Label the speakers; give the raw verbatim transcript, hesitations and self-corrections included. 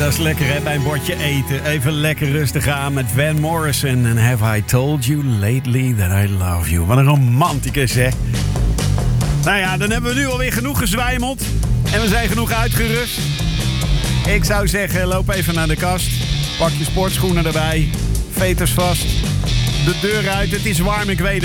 Speaker 1: dat is lekker hè, bij een bordje eten. Even lekker rustig aan met Van Morrison. En Have I Told You Lately That I Love You. Wat een romanticus hè. Nou ja, dan hebben we nu alweer genoeg gezwijmeld. En we zijn genoeg uitgerust. Ik zou zeggen, loop even naar de kast. Pak je sportschoenen erbij. Veters vast. De deur uit, het is warm, ik weet het.